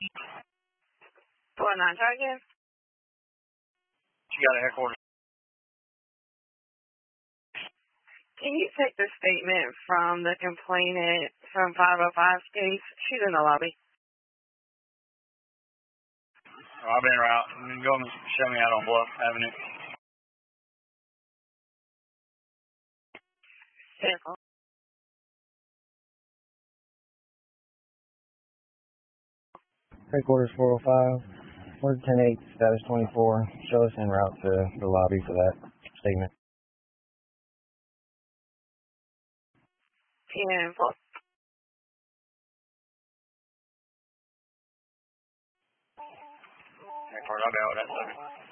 Try again. She got a headquarters. Can you take the statement from the complainant from 505's case? She's in the lobby. Oh, I've been around. Go and show me out on Bluff Avenue. Careful. Headquarters 405, Word 10-8, status 24. Show us en route to the lobby for that statement. 10-4. Headquarters, I'll be out with that second.